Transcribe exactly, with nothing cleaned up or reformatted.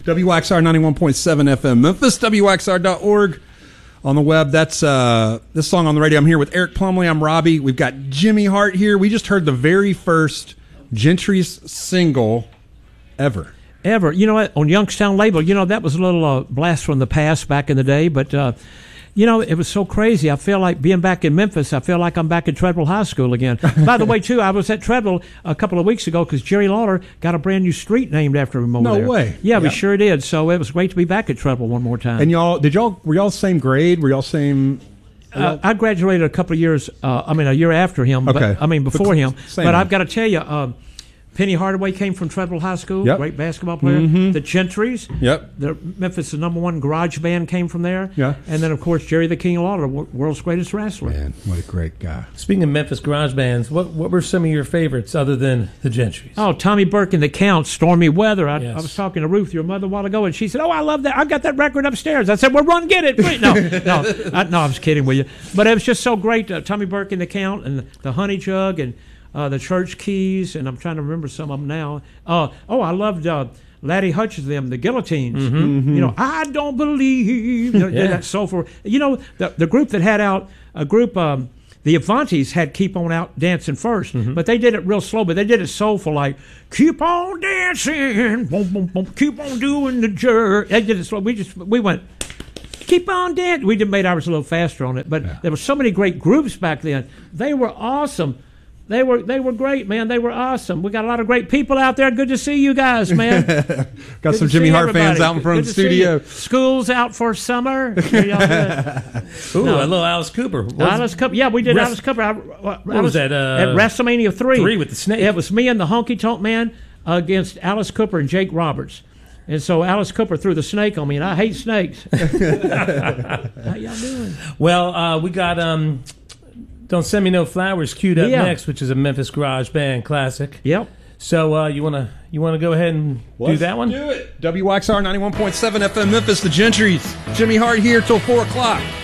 W X R ninety-one point seven F M Memphis, W X R dot org. On the web, that's uh, this song on the radio. I'm here with Eric Plumley. I'm Robbie. We've got Jimmy Hart here. We just heard the very first Gentry's single ever. Ever. You know what? On Youngstown label, you know, that was a little uh, blast from the past back in the day, but, uh, you know, it was so crazy. I feel like being back in Memphis, I feel like I'm back at Treadwell High School again. By the way, too, I was at Treadwell a couple of weeks ago because Jerry Lawler got a brand new street named after him over no there. No way. Yeah, yep. we sure did. So it was great to be back at Treadwell one more time. And y'all, did y'all, were y'all same grade? Were y'all same? Uh, I graduated a couple of years, uh, I mean, a year after him. Okay. But, I mean, before but, him. Same But one. I've got to tell you, uh, Penny Hardaway came from Treadwell High School, yep. great basketball player. Mm-hmm. The Gentrys, yep. the Memphis' number one garage band came from there. Yeah. And then, of course, Jerry the King Lawler, world's greatest wrestler. Man, what a great guy. Speaking of Memphis garage bands, what what were some of your favorites other than the Gentrys? Oh, Tommy Burke and the Counts, Stormy Weather. I, yes. I was talking to Ruth, your mother, a while ago, and she said, oh, I love that. I've got that record upstairs. I said, well, run, get it. Please. No, no, I, no, I was kidding with you. But it was just so great. Uh, Tommy Burke and the Count and the Honey Jug and Uh, the Church Keys, and I'm trying to remember some of them now. Uh, oh, I loved uh, Laddie Hutchins, them, the Guillotines. Mm-hmm. Mm-hmm. You know, I don't believe. You know, yeah. that soulful. You know, the, the group that had out, a group, um, the Avantis had Keep On Out Dancing first, mm-hmm. but they did it real slow, but they did it soulful, like, keep on dancing, boom, boom, boom, keep on doing the jerk. They did it slow. We just, we went, keep on dancing. We just made ours a little faster on it, but yeah. there were so many great groups back then. They were awesome. They were they were great, man. They were awesome. We got a lot of great people out there. Good to see you guys, man. got Good some Jimmy Hart everybody. fans out in front Good of the studio. School's out for summer. Ooh, no. a little Alice Cooper. What Alice Cooper. Yeah, we did Rest- Alice Cooper. I, I, what Alice, was that? Uh, at WrestleMania three. Three with the snake. It was me and the Honky Tonk Man against Alice Cooper and Jake Roberts. And so Alice Cooper threw the snake on me, and I hate snakes. How y'all doing? Well, uh, we got... Um, Don't Send Me No Flowers queued up yeah. next, which is a Memphis Garage Band classic. Yep. So uh, you wanna you wanna go ahead and Let's do that one? Do it. W X R ninety-one point seven F M Memphis, the Gentrys. Jimmy Hart here till four o'clock.